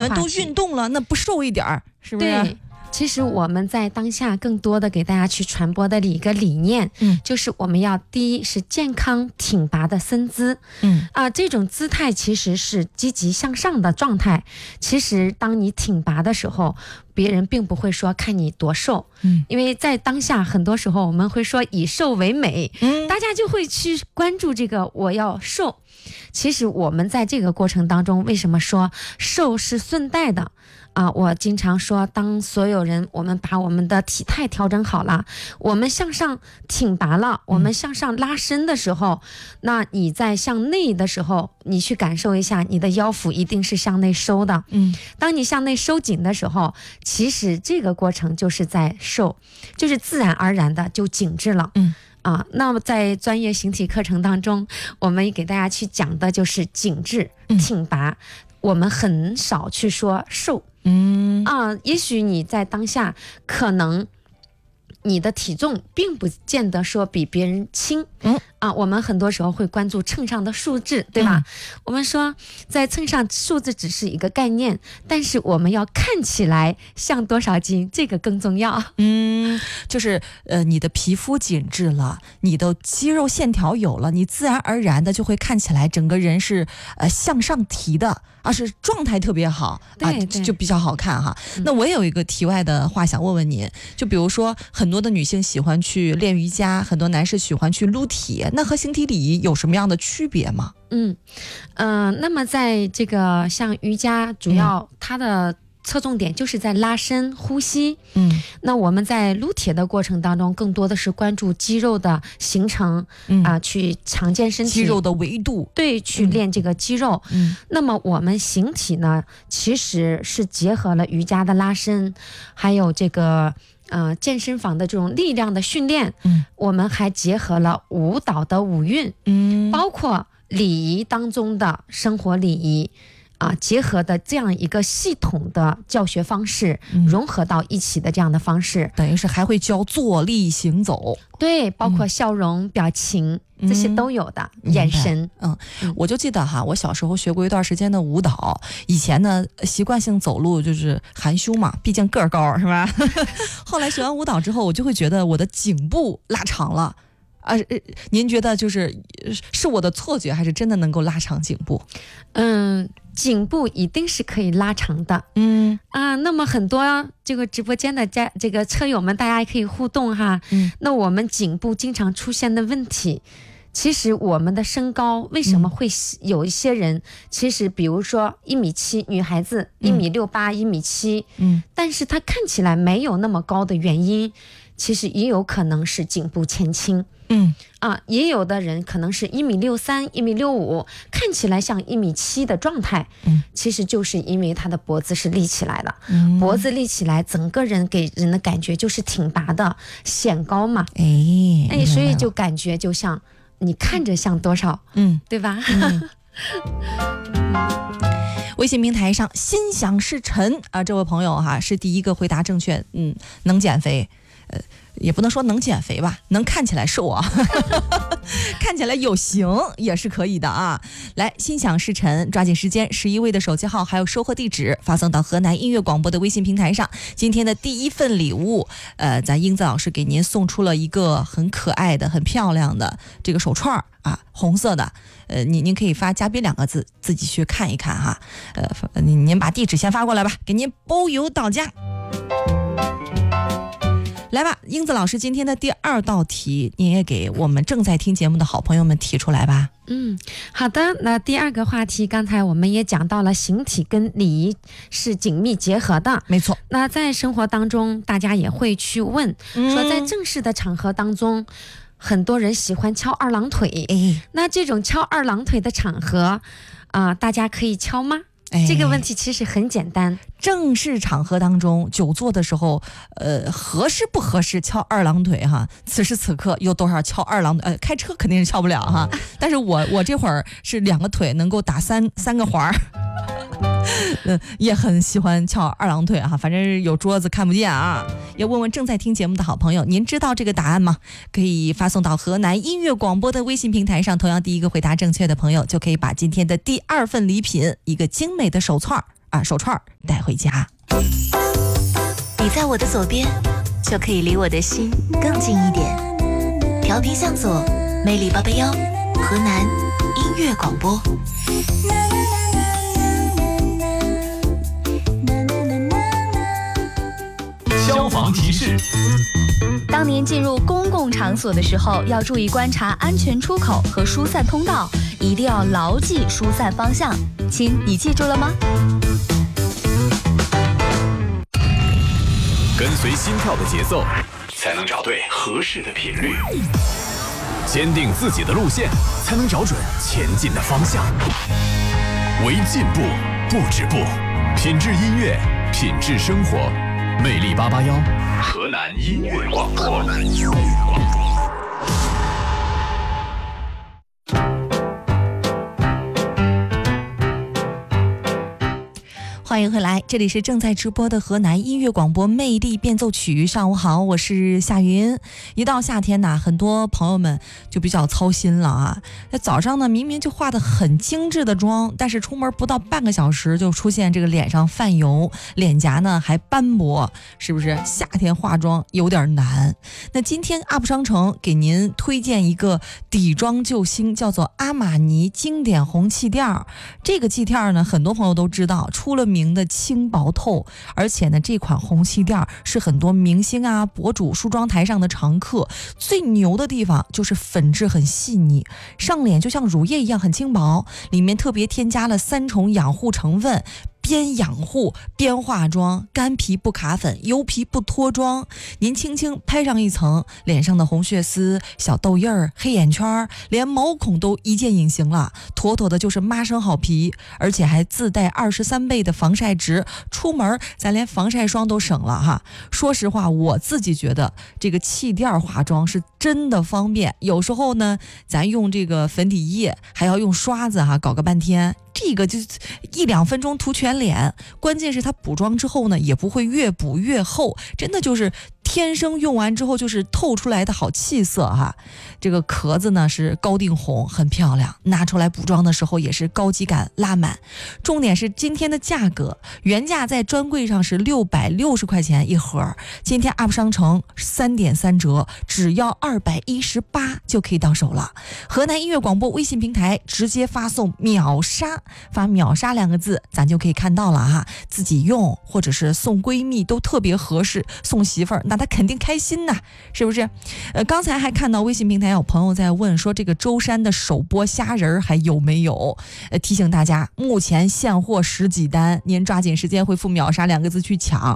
然都运动了，那不瘦一点儿，是不是？ 对。其实我们在当下更多的给大家去传播的一个理念，就是我们要第一是健康挺拔的身姿，这种姿态其实是积极向上的状态。其实当你挺拔的时候，别人并不会说看你多瘦，因为在当下很多时候我们会说以瘦为美，大家就会去关注这个我要瘦。其实我们在这个过程当中，为什么说瘦是顺带的？我经常说，当所有人我们把我们的体态调整好了，我们向上挺拔了，我们向上拉伸的时候，那你在向内的时候，你去感受一下，你的腰腹一定是向内收的。当你向内收紧的时候，其实这个过程就是在瘦，就是自然而然的就紧致了。那么在专业形体课程当中，我们给大家去讲的就是紧致挺拔，我们很少去说瘦。也许你在当下可能你的体重并不见得说比别人轻，我们很多时候会关注秤上的数字，对吧？我们说在秤上数字只是一个概念，但是我们要看起来像多少斤，这个更重要。 就是你的皮肤紧致了，你的肌肉线条有了，你自然而然的就会看起来整个人是向上提的，是状态特别好，就比较好看哈。那我也有一个题外的话想问问您，就比如说很多的女性喜欢去练瑜伽，很多男士喜欢去撸铁，那和形体礼仪有什么样的区别吗？ 那么在这个像瑜伽，主要它的侧重点就是在拉伸呼吸。那我们在撸铁的过程当中，更多的是关注肌肉的形成，去强健身体， 肌肉的维度， 对，去练这个肌肉。那么我们形体呢，其实是结合了瑜伽的拉伸，还有这个健身房的这种力量的训练，我们还结合了舞蹈的舞韵，包括礼仪当中的生活礼仪。结合的这样一个系统的教学方式，融合到一起的这样的方式， 等于是还会教坐立行走， 对，包括笑容、表情，这些都有的，眼神。 我就记得哈，我小时候学过一段时间的舞蹈，以前呢习惯性走路就是含胸嘛，毕竟个儿高是吧？后来学完舞蹈之后，我就会觉得我的颈部拉长了。您觉得是我的错觉，还是真的能够拉长颈部？ 颈部一定是可以拉长的。那么很多这个直播间的这个车友们，大家也可以互动哈。那我们颈部经常出现的问题，其实我们的身高为什么会有一些人，其实比如说1.7米，女孩子1.68米、1.7米，但是她看起来没有那么高的原因，其实也有可能是颈部前倾。也有的人可能是1.63米、1.65米，看起来像1.7米的状态，其实就是因为他的脖子是立起来了，脖子立起来，整个人给人的感觉就是挺拔的，显高嘛，所以就感觉就像你看着像多少，对吧？ 微信平台上心想事成这位朋友哈是第一个回答正确，能减肥。也不能说能减肥吧，能看起来瘦啊，看起来有型也是可以的啊。来，心想事成，抓紧时间，11位的手机号还有收货地址发送到河南音乐广播的微信平台上。今天的第一份礼物，咱英子老师给您送出了一个很可爱的、很漂亮的这个手串红色的。您可以发嘉宾2个字，自己去看一看哈。您把地址先发过来吧，给您包邮到家。来吧，英子老师，今天的第2道题，您也给我们正在听节目的好朋友们提出来吧。 好的。那第2个话题，刚才我们也讲到了，形体跟礼仪是紧密结合的， 没错。 那在生活当中，大家也会去问，说在正式的场合当中，很多人喜欢翘2郎腿，那这种翘2郎腿的场合，大家可以敲吗？这个问题其实很简单， 正式场合当中久坐的时候，合适不合适翘2郎腿哈？此时此刻有多少翘2郎腿？开车肯定是翘不了哈，但是我这会儿是2个腿能够打三个环儿。也很喜欢翘2郎腿哈，反正有桌子看不见啊。要问问正在听节目的好朋友，您知道这个答案吗？可以发送到河南音乐广播的微信平台上，同样第一个回答正确的朋友就可以把今天的第2份礼品，一个精美的手串手串带回家。 你在我的左边，就可以离我的心更近一点。调频向左，魅力881，河南音乐广播。 消防提示： 当您进入公共场所的时候，要注意观察安全出口和疏散通道，一定要牢记疏散方向。亲，你记住了吗？ 跟随心跳的节奏，才能找对合适的频率；坚定自己的路线，才能找准前进的方向。为进步不止步，品质音乐，品质生活。魅力881，河南音乐广播。 欢迎回来，这里是正在直播的河南音乐广播魅力变奏曲。上午好，我是夏云。一到夏天呢，很多朋友们就比较操心了啊。那早上呢，明明就化得很精致的妆，但是出门不到半个小时就出现这个脸上泛油，脸颊呢还斑驳，是不是？夏天化妆有点难。那今天 UP 商城给您推荐一个底妆救星，叫做阿玛尼经典红气垫。这个气垫呢，很多朋友都知道，出了名的轻薄透，而且呢，这款红气垫是很多明星啊、博主梳妆台上的常客。最牛的地方就是粉质很细腻，上脸就像乳液一样很轻薄，里面特别添加了3重养护成分。边养护边化妆，干皮不卡粉，油皮不脱妆。您轻轻拍上一层，脸上的红血丝、小痘印儿、黑眼圈，连毛孔都一键隐形了，妥妥的就是妈生好皮，而且还自带23倍的防晒值，出门咱连防晒霜都省了哈。说实话，我自己觉得这个气垫化妆是真的方便，有时候呢，咱用这个粉底液还要用刷子搞个半天。这个就1-2分钟涂全脸，关键是它补妆之后呢，也不会越补越厚，真的就是天生用完之后就是透出来的好气色哈。这个壳子呢是高定红，很漂亮，拿出来补妆的时候也是高级感拉满。重点是今天的价格，原价在专柜上是660块钱一盒，今天 UP 商城3.3折，只要218就可以到手了。河南音乐广播微信平台直接发送秒杀，发秒杀2个字，咱就可以看到了哈。自己用或者是送闺蜜都特别合适，送媳妇儿那她肯定开心呐，是不是？刚才还看到微信平台有朋友在问说，这个舟山的手剥虾仁还有没有？提醒大家，目前现货10几单，您抓紧时间回复秒杀2个字去抢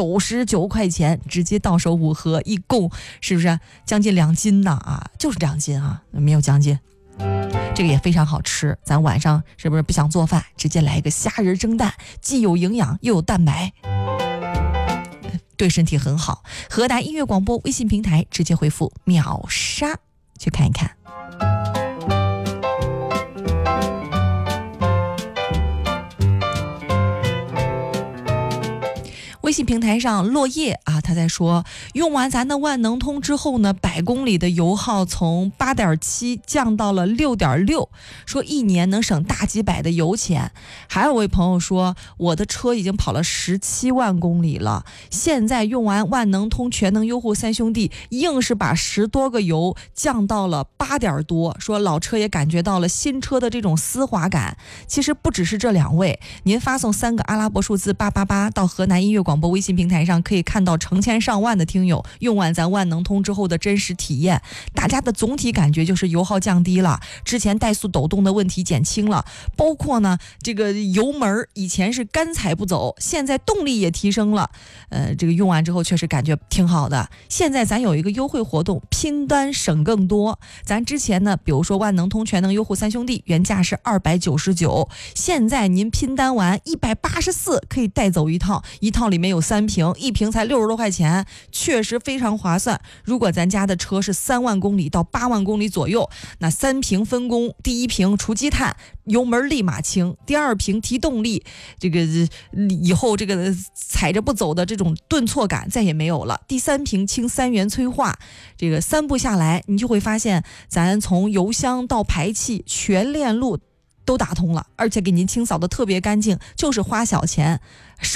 ，99块钱直接到手5盒，一共是不是将近2斤呢？就是2斤啊，没有将近。这个也非常好吃，咱晚上是不是不想做饭，直接来一个虾仁蒸蛋，既有营养又有蛋白，对身体很好。河南音乐广播微信平台直接回复秒杀去看一看。微信平台上落叶他在说，用完咱的万能通之后呢，100公里的油耗从8.7降到了6.6，说1年能省大几百的油钱。还有位朋友说，我的车已经跑了17万公里了，现在用完万能通全能优护3兄弟，硬是把10多个油降到了8点多，说老车也感觉到了新车的这种丝滑感。其实不只是这2位，您发送3个阿拉伯数字888到河南音乐广播微信平台上，可以看到成千上万的听友用完咱万能通之后的真实体验。大家的总体感觉就是油耗降低了，之前怠速抖动的问题减轻了，包括呢这个油门以前是干踩不走，现在动力也提升了。这个用完之后确实感觉挺好的。现在咱有一个优惠活动，拼单省更多。咱之前呢，比如说万能通全能优护3兄弟原价是299，现在您拼单完184可以带走一套，一套里面有3瓶，一瓶才60多块钱，确实非常划算。如果咱家的车是3万公里到8万公里左右，那3瓶分工，第1瓶除积碳，油门立马轻；第2瓶提动力，这个以后这个踩着不走的这种顿挫感再也没有了；第3瓶轻3元催化。这个3步下来，你就会发现咱从油箱到排气全链路都打通了，而且给您清扫的特别干净，就是花小钱。